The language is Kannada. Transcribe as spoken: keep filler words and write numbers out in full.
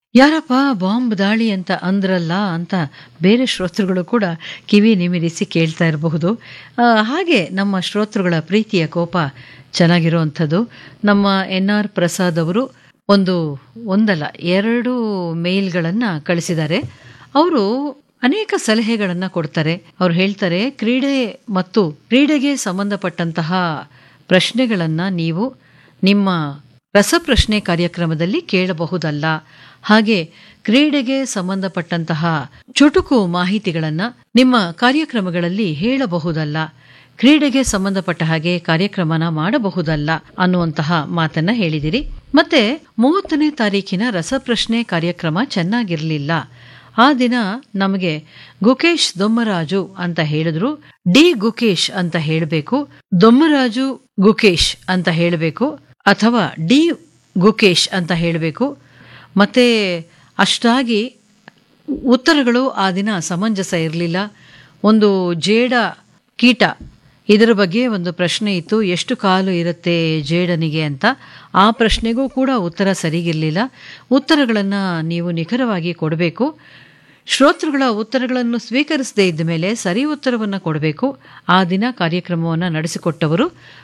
ಯಾರಪ್ಪ ಬಾಂಬ್ ದಾಳಿ ಅಂತ ಅಂದ್ರಲ್ಲ ಅಂತ ಬೇರೆ ಶ್ರೋತೃಗಳು ಕೂಡ ಕಿವಿ ನಿಮಿರಿಸಿ ಕೇಳ್ತಾ ಇರಬಹುದು. ಆ, ಹಾಗೆ ನಮ್ಮ ಶ್ರೋತೃಗಳ ಪ್ರೀತಿಯ ಕೋಪ ಚೆನ್ನಾಗಿರುವಂಥದ್ದು. ನಮ್ಮ ಎನ್ ಆರ್ ಪ್ರಸಾದ್ ಅವರು ಒಂದು ಒಂದಲ್ಲ ಎರಡು ಮೇಲ್ಗಳನ್ನು ಕಳಿಸಿದ್ದಾರೆ. ಅವರು ಅನೇಕ ಸಲಹೆಗಳನ್ನು ಕೊಡ್ತಾರೆ. ಅವ್ರು ಹೇಳ್ತಾರೆ, ಕ್ರೀಡೆ ಮತ್ತು ಕ್ರೀಡೆಗೆ ಸಂಬಂಧಪಟ್ಟಂತಹ ಪ್ರಶ್ನೆಗಳನ್ನು ನೀವು ನಿಮ್ಮ ರಸಪ್ರಶ್ನೆ ಕಾರ್ಯಕ್ರಮದಲ್ಲಿ ಕೇಳಬಹುದಲ್ಲ. ಹಾಗೆ ಕ್ರೀಡೆಗೆ ಸಂಬಂಧಪಟ್ಟಂತಹ ಚುಟುಕು ಮಾಹಿತಿಗಳನ್ನು ನಿಮ್ಮ ಕಾರ್ಯಕ್ರಮಗಳಲ್ಲಿ ಹೇಳಬಹುದಲ್ಲ. ಕ್ರೀಡೆಗೆ ಸಂಬಂಧಪಟ್ಟ ಹಾಗೆ ಕಾರ್ಯಕ್ರಮನ ಮಾಡಬಹುದಲ್ಲ ಅನ್ನುವಂತಹ ಮಾತನ್ನ ಹೇಳಿದಿರಿ. ಮತ್ತೆ ಮೂವತ್ತನೇ ತಾರೀಕಿನ ರಸಪ್ರಶ್ನೆ ಕಾರ್ಯಕ್ರಮ ಚೆನ್ನಾಗಿರ್ಲಿಲ್ಲ. ಆ ದಿನ ನಮಗೆ ಗುಕೇಶ್ ದೊಮ್ಮರಾಜು ಅಂತ ಹೇಳಿದ್ರು. ಡಿ ಗುಕೇಶ್ ಅಂತ ಹೇಳಬೇಕು, ದೊಮ್ಮರಾಜು ಗುಕೇಶ್ ಅಂತ ಹೇಳಬೇಕು, ಅಥವಾ ಡಿ ಗುಕೇಶ್ ಅಂತ ಹೇಳಬೇಕು. ಮತ್ತೆ ಅಷ್ಟಾಗಿ ಉತ್ತರಗಳು ಆ ದಿನ ಸಮಂಜಸ ಇರಲಿಲ್ಲ. ಒಂದು ಜೇಡ ಕೀಟ ಇದರ ಬಗ್ಗೆ ಒಂದು ಪ್ರಶ್ನೆ ಇತ್ತು, ಎಷ್ಟು ಕಾಲು ಇರುತ್ತೆ ಜೇಡನಿಗೆ ಅಂತ. ಆ ಪ್ರಶ್ನೆಗೂ ಕೂಡ ಉತ್ತರ ಸರಿಗಿರಲಿಲ್ಲ. ಉತ್ತರಗಳನ್ನು ನೀವು ನಿಖರವಾಗಿ ಕೊಡಬೇಕು. ಶ್ರೋತೃಗಳ ಉತ್ತರಗಳನ್ನು ಸ್ವೀಕರಿಸದೇ ಇದ್ದ ಮೇಲೆ ಸರಿ ಉತ್ತರವನ್ನು ಕೊಡಬೇಕು. ಆ ದಿನ ಕಾರ್ಯಕ್ರಮವನ್ನು ನಡೆಸಿಕೊಟ್ಟವರು